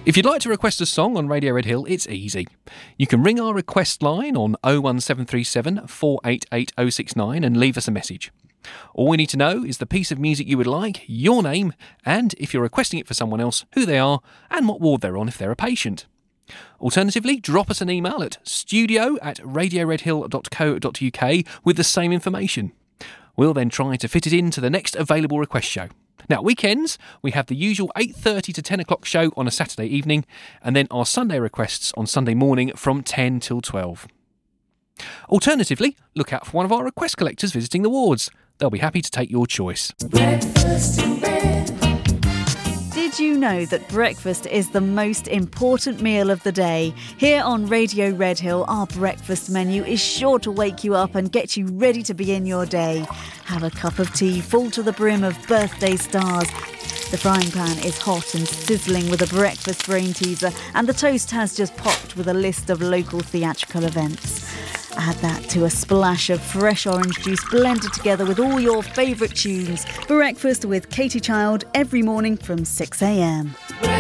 If you'd like to request a song on Radio Red Hill, it's easy. You can ring our request line on 01737 488 069 and leave us a message. All we need to know is the piece of music you would like, your name, and if you're requesting it for someone else, who they are, and what ward they're on if they're a patient. Alternatively, drop us an email at studio@radioredhill.co.uk with the same information. We'll then try to fit it into the next available request show. Now, weekends, we have the usual 8:30 to 10 o'clock show on a Saturday evening, and then our Sunday requests on Sunday morning from 10 till 12. Alternatively, look out for one of our request collectors visiting the wards. They'll be happy to take your choice. Breakfast in bed. Did you know that breakfast is the most important meal of the day? Here on Radio Red Hill, our breakfast menu is sure to wake you up and get you ready to begin your day. Have a cup of tea full to the brim of birthday stars. The frying pan is hot and sizzling with a breakfast brain teaser, and the toast has just popped with a list of local theatrical events. Add that to a splash of fresh orange juice blended together with all your favourite tunes. Breakfast with Katie Child every morning from 6 a.m.